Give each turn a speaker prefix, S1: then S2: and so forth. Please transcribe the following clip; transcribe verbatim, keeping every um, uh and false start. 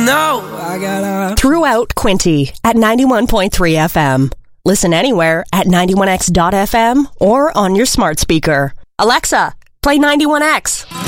S1: know I gotta...
S2: Throughout Quinty at ninety-one point three F M. Listen anywhere at ninety-one X dot F M or on your smart speaker. Alexa, play ninety-one X.